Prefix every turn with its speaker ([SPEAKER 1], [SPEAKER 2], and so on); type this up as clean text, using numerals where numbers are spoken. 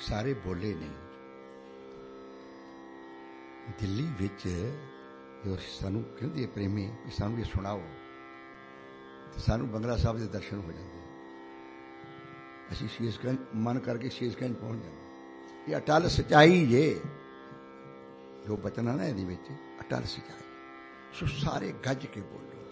[SPEAKER 1] ਸਾਰੇ ਬੋਲੇ ਨਹੀਂ। ਦਿੱਲੀ ਵਿੱਚ ਜੋ ਸਾਨੂੰ ਕਹਿੰਦੇ ਪ੍ਰੇਮੀ ਵੀ ਸਾਨੂੰ ਇਹ ਸੁਣਾਓ, ਤੇ ਸਾਨੂੰ ਬੰਗਲਾ ਸਾਹਿਬ ਦੇ ਦਰਸ਼ਨ ਹੋ ਜਾਂਦੇ। ਅਸੀਂ ਸ਼ੀਸ਼ਗੰਜ ਮਨ ਕਰਕੇ ਸ਼ੀਸ਼ਗੰਜ ਪਹੁੰਚ ਜਾਂਦੇ। ਇਹ ਅਟਲ ਸੱਚਾਈ ਜੇ ਜੋ ਬਚਨ ਹੈ ਨਾ ਇਹਦੇ ਵਿੱਚ, ਅਟਲ ਸੱਚਾਈ। ਸੋ ਸਾਰੇ ਗੱਜ ਕੇ ਬੋਲੋ,